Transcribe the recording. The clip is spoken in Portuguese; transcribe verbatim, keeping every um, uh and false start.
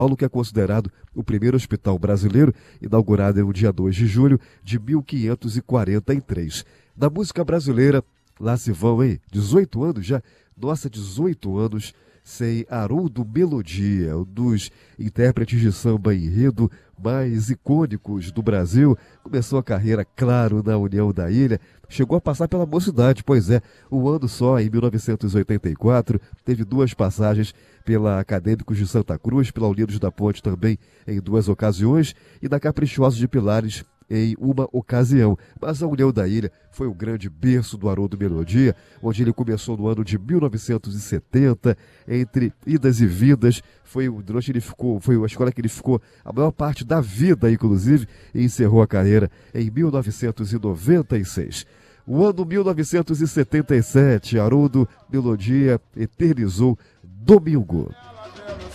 Paulo, que é considerado o primeiro hospital brasileiro, inaugurado no dia dois de julho de mil quinhentos e quarenta e três. Na música brasileira, lá se vão, hein? dezoito anos já? Nossa, dezoito anos sem Haroldo Melodia, um dos intérpretes de samba enredo mais icônicos do Brasil. Começou a carreira, claro, na União da Ilha, chegou a passar pela Mocidade, pois é, um ano só, em mil novecentos e oitenta e quatro, teve duas passagens pela Acadêmicos de Santa Cruz, pela Unidos da Ponte também em duas ocasiões, e na Caprichosos de Pilares em uma ocasião. Mas a União da Ilha foi o grande berço do Haroldo Melodia, onde ele começou no ano de mil novecentos e setenta, entre idas e vindas, foi onde ele ficou, foi a escola que ele ficou a maior parte da vida, inclusive, e encerrou a carreira em mil novecentos e noventa e seis. O ano mil novecentos e setenta e sete, Haroldo Melodia eternizou Domingo.